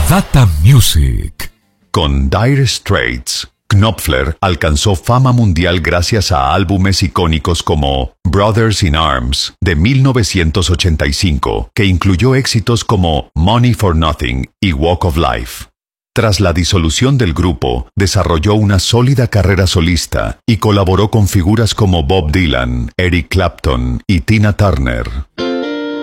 Data Music. Con Dire Straits, Knopfler alcanzó fama mundial gracias a álbumes icónicos como Brothers in Arms, de 1985, que incluyó éxitos como Money for Nothing y Walk of Life. Tras la disolución del grupo, desarrolló una sólida carrera solista y colaboró con figuras como Bob Dylan, Eric Clapton y Tina Turner.